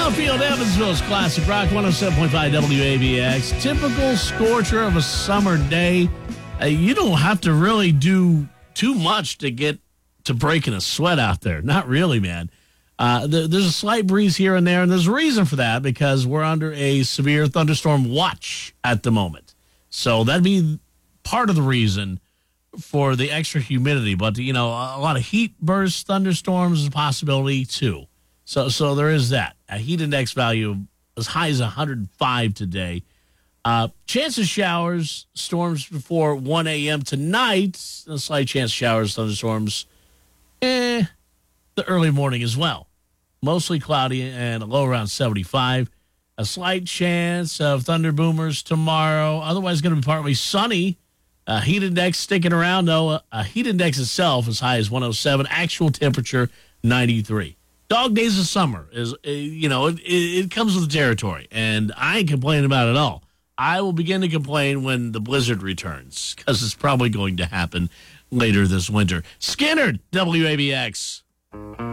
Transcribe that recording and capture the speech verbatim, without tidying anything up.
Southfield, Evansville's Classic Rock, one oh seven point five W A B X. Typical scorcher of a summer day. Uh, you don't have to really do too much to get to breaking a sweat out there. Not really, man. Uh, th- there's a slight breeze here and there, and there's a reason for that because we're under a severe thunderstorm watch at the moment. So that'd be part of the reason for the extra humidity. But, you know, a lot of heat bursts, thunderstorms is a possibility, too. So so there is that. A heat index value as high as one hundred five today. Uh, chance of showers, storms before one a.m. tonight. A slight chance of showers, thunderstorms, eh, the early morning as well. Mostly cloudy and a low around seventy-five. A slight chance of thunder boomers tomorrow. Otherwise, going to be partly sunny. Uh, heat index sticking around, though. A, a heat index itself as high as one oh seven. Actual temperature, ninety-three. Dog days of summer is, uh, you know, it, it, it comes with the territory, and I ain't complaining about it at all. I will begin to complain when the blizzard returns, because it's probably going to happen later this winter. Skinner, W A B X.